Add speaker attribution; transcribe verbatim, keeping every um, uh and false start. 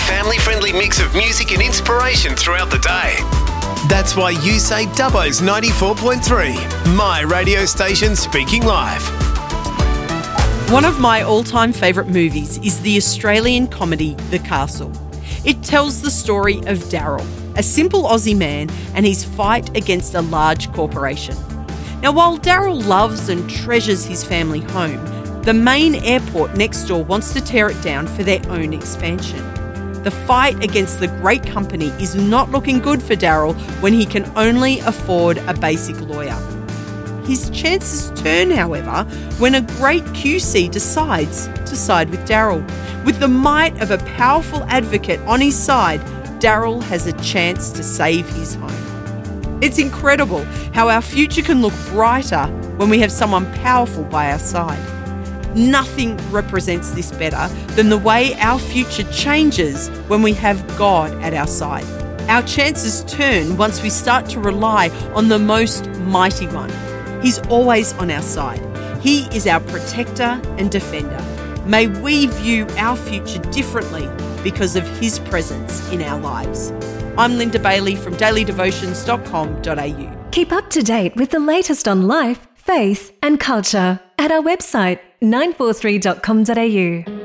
Speaker 1: family-friendly mix of music and inspiration throughout the day. That's why you say Dubbo's ninety-four point three, my radio station speaking live.
Speaker 2: One of my all-time favourite movies is the Australian comedy The Castle. It tells the story of Daryl, a simple Aussie man, and his fight against a large corporation. Now, while Daryl loves and treasures his family home, the main airport next door wants to tear it down for their own expansion. The fight against the great company is not looking good for Daryl when he can only afford a basic lawyer. His chances turn, however, when a great Q C decides to side with Daryl. With the might of a powerful advocate on his side, Daryl has a chance to save his home. It's incredible how our future can look brighter when we have someone powerful by our side. Nothing represents this better than the way our future changes when we have God at our side. Our chances turn once we start to rely on the most mighty one. He's always on our side. He is our protector and defender. May we view our future differently because of his presence in our lives. I'm Linda Bailey from daily devotions dot com dot a u.
Speaker 3: Keep up to date with the latest on life, faith and culture at our website nine four three dot com dot a u.